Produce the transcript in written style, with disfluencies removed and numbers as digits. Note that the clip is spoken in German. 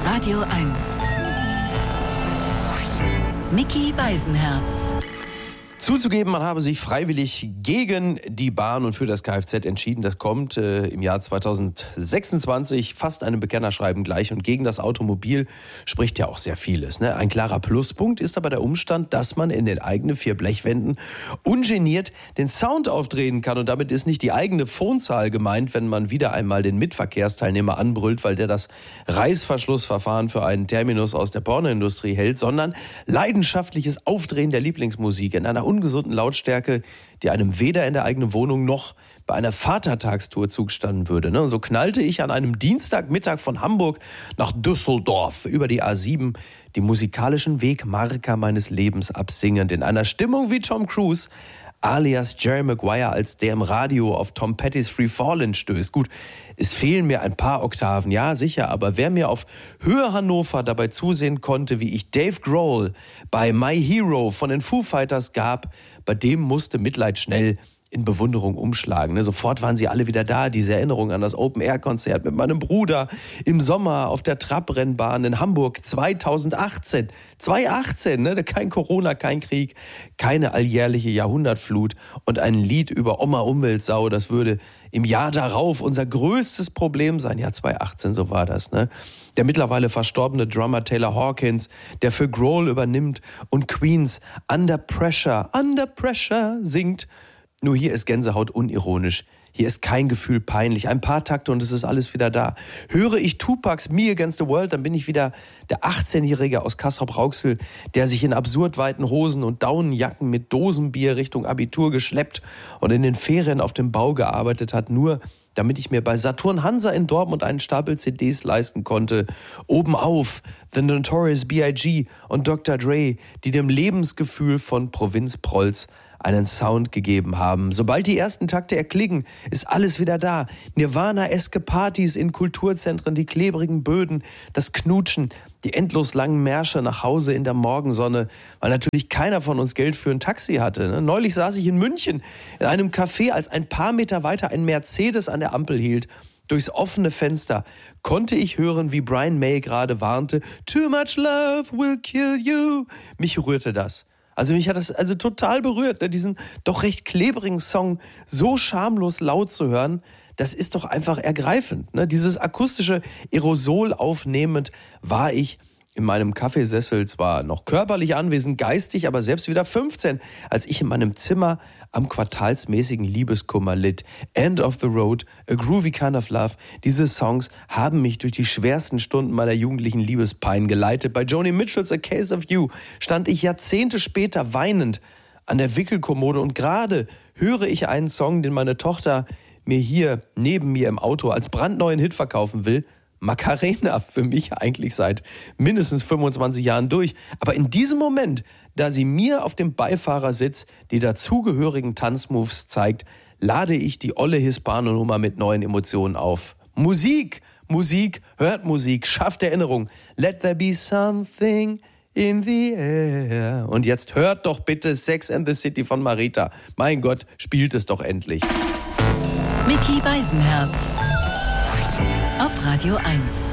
Radio 1. Micky Beisenherz. Zuzugeben, man habe sich freiwillig gegen die Bahn und für das Kfz entschieden. Das kommt im Jahr 2026 fast einem Bekennerschreiben gleich. Und gegen das Automobil spricht ja auch sehr vieles. Ne? Ein klarer Pluspunkt ist aber der Umstand, dass man in den eigenen 4 Blechwänden ungeniert den Sound aufdrehen kann. Und damit ist nicht die eigene Phonezahl gemeint, wenn man wieder einmal den Mitverkehrsteilnehmer anbrüllt, weil der das Reißverschlussverfahren für einen Terminus aus der Pornoindustrie hält, sondern leidenschaftliches Aufdrehen der Lieblingsmusik in einer ungesunden Lautstärke, die einem weder in der eigenen Wohnung noch bei einer Vatertagstour zugestanden würde. Und so knallte ich an einem Dienstagmittag von Hamburg nach Düsseldorf über die A7, die musikalischen Wegmarker meines Lebens absingend, in einer Stimmung wie Tom Cruise, alias Jerry Maguire, als der im Radio auf Tom Pettys Free Fallin' stößt. Gut, es fehlen mir ein paar Oktaven, ja sicher, aber wer mir auf Höhe Hannover dabei zusehen konnte, wie ich Dave Grohl bei My Hero von den Foo Fighters gab, bei dem musste Mitleid schnell in Bewunderung umschlagen. Sofort waren sie alle wieder da. Diese Erinnerung an das Open-Air-Konzert mit meinem Bruder im Sommer auf der Trabrennbahn in Hamburg 2018. 2018, kein Corona, kein Krieg, keine alljährliche Jahrhundertflut und ein Lied über Oma Umweltsau, das würde im Jahr darauf unser größtes Problem sein. Ja, 2018, so war das. Der mittlerweile verstorbene Drummer Taylor Hawkins, der für Grohl übernimmt und Queens Under Pressure singt. Nur hier ist Gänsehaut unironisch. Hier ist kein Gefühl peinlich. Ein paar Takte und es ist alles wieder da. Höre ich Tupacs Me Against the World, dann bin ich wieder der 18-Jährige aus Castrop-Rauxel, der sich in absurd weiten Hosen und Daunenjacken mit Dosenbier Richtung Abitur geschleppt und in den Ferien auf dem Bau gearbeitet hat, nur damit ich mir bei Saturn Hansa in Dortmund einen Stapel CDs leisten konnte. Obenauf The Notorious B.I.G. und Dr. Dre, die dem Lebensgefühl von Provinzprolls einen Sound gegeben haben. Sobald die ersten Takte erklingen, ist alles wieder da. Nirvana-eske Partys in Kulturzentren, die klebrigen Böden, das Knutschen, die endlos langen Märsche nach Hause in der Morgensonne, weil natürlich keiner von uns Geld für ein Taxi hatte. Neulich saß ich in München in einem Café, als ein paar Meter weiter ein Mercedes an der Ampel hielt. Durchs offene Fenster konnte ich hören, wie Brian May gerade warnte, "Too much love will kill you." Mich rührte das. Also mich hat das total berührt, diesen doch recht klebrigen Song so schamlos laut zu hören, das ist doch einfach ergreifend. Dieses akustische Aerosol aufnehmend war ich in meinem Kaffeesessel zwar noch körperlich anwesend, geistig, aber selbst wieder 15, als ich in meinem Zimmer am quartalsmäßigen Liebeskummer litt. End of the Road, A Groovy Kind of Love. Diese Songs haben mich durch die schwersten Stunden meiner jugendlichen Liebespein geleitet. Bei Joni Mitchells A Case of You stand ich Jahrzehnte später weinend an der Wickelkommode und gerade höre ich einen Song, den meine Tochter mir hier neben mir im Auto als brandneuen Hit verkaufen will. Macarena, für mich eigentlich seit mindestens 25 Jahren durch. Aber in diesem Moment, da sie mir auf dem Beifahrersitz die dazugehörigen Tanzmoves zeigt, lade ich die olle Hispano-Nummer mit neuen Emotionen auf. Musik, hört Musik, schafft Erinnerung. Let there be something in the air. Und jetzt hört doch bitte Sex and the City von Marita. Mein Gott, spielt es doch endlich. Micky Beisenherz auf Radio 1.